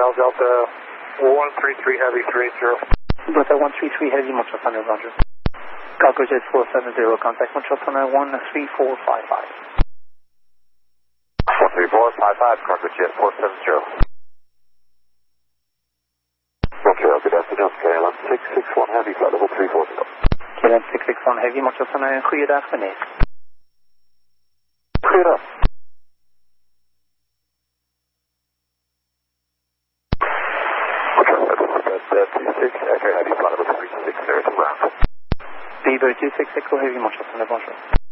Hotel Delta 133 Heavy 380. Delta 133 Heavy, Montreal Thunder, Roger. Calco Jet 470, contact Montreal Thunder 13455. 13455, Calco Jet 470. Montreal, good afternoon, KLM 661 Heavy, flight level 340. KLM 661 Heavy, Montreal Thunder, goeiedag meneer. Goeiedag. Beaver 266 Heavy, Montreal Thunder, bonjour.